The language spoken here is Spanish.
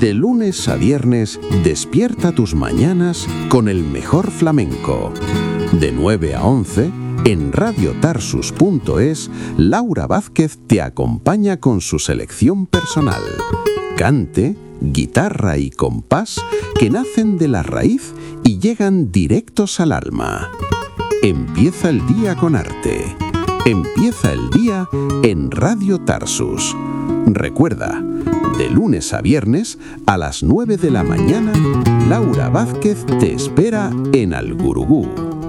De lunes a viernes, despierta tus mañanas con el mejor flamenco. De 9 a 11, en radiotarsus.es, Laura Vázquez te acompaña con su selección personal. Cante, guitarra y compás que nacen de la raíz y llegan directos al alma. Empieza el día con arte. Empieza el día en Radio Tarsus. Recuerda, de lunes a viernes, a las 9 de la mañana, Laura Vázquez te espera en Algurugú.